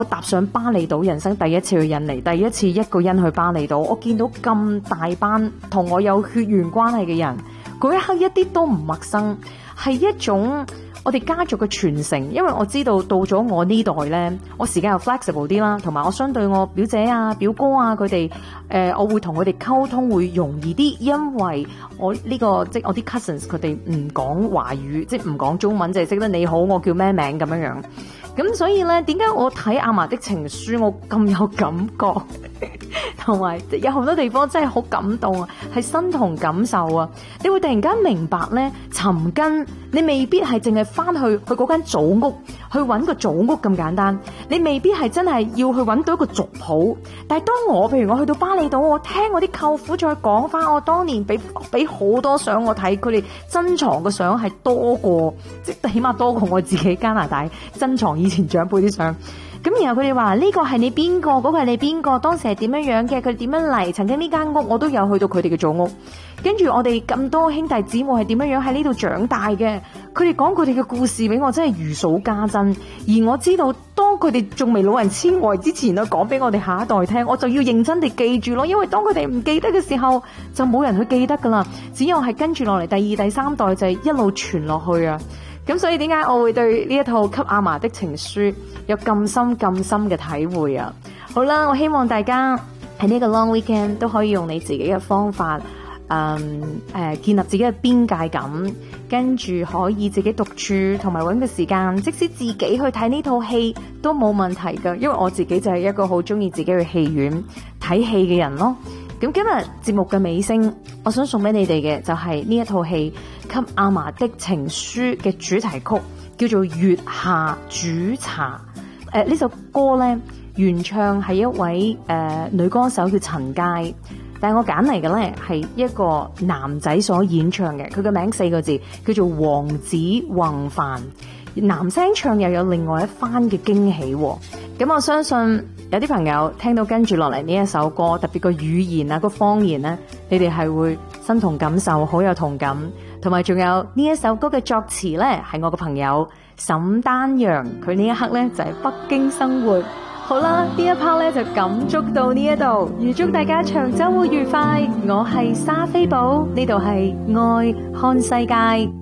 我踏上巴厘島，人生第一次去印尼，第一次一個人去巴厘島，我見到咁大班同我有血緣關係嘅人，嗰一刻一啲都唔陌生，係一種我哋家族嘅傳承。因為我知道到咗我呢代呢，我時間又 flexible 啲啦，同埋我相對我表姐啊、表哥啊佢哋，我會同佢哋溝通會容易啲，因為我呢個即係我啲 cousins 佢哋唔講華語，即係唔講中文，就係識得你好，我叫咩名咁樣樣。咁所以咧，點解我睇阿嫲的情書我咁有感覺，同埋有好多地方真係好感動啊，係身同感受啊！你會突然間明白咧，尋根你未必係淨係翻去嗰間祖屋去揾個祖屋咁簡單，你未必係真係要去揾到一個族譜。但係當譬如我去到巴厘島，我聽我啲舅父再講翻我當年俾好多相我睇，佢哋珍藏嘅相係多過，即係起碼多過我自己加拿大珍藏以前長輩啲相。咁然後佢哋話呢個係你邊個，嗰個係你邊個，當時係點樣樣嘅，佢哋點樣嚟，曾經呢間屋我都有去到佢哋嘅祖屋。跟住我哋咁多兄弟姊妹係點樣樣喺呢度長大嘅，佢哋講佢哋嘅故事俾我真係如數家珍。而我知道當佢哋仲未老人痴呆之前咧，講俾我哋下一代聽，我就要認真地記住咯。因為當佢哋唔記得嘅時候，就冇人去記得噶啦。只有係跟住落嚟第二、第三代就係一路傳落去啊。咁所以點解我會對呢一套《給阿嫲的情書》有咁深嘅體會啊？好啦，我希望大家喺呢個 long weekend 都可以用你自己嘅方法，建立自己嘅邊界感，跟住可以自己獨處，同埋揾個時間，即使自己去睇呢套戲都冇問題㗎。因為我自己就係一個好中意自己去戲院睇戲嘅人咯。咁今日節目嘅尾聲，我想送俾你哋嘅就係呢一套戲《給阿嫲的情書》嘅主題曲，叫做《月下煮茶》。呢首歌呢，原唱係一位女歌手叫陳佳，但係我揀嚟嘅呢係一個男仔所演唱嘅，佢嘅名4個字叫做黃子宏帆。男聲唱又有另外一番嘅驚喜喎。咁我相信有啲朋友聽到跟住落嚟呢一首歌，特別個語言啊、個方言呢，你哋係會身同感受，好有同感。同埋仲有呢一首歌嘅作詞呢，係我個朋友沈丹陽，佢呢一刻呢就喺北京生活。好啦，呢一 part 呢就感觸到呢一度，預祝大家長週會愉快。我係莎菲寶，呢度係愛看世界。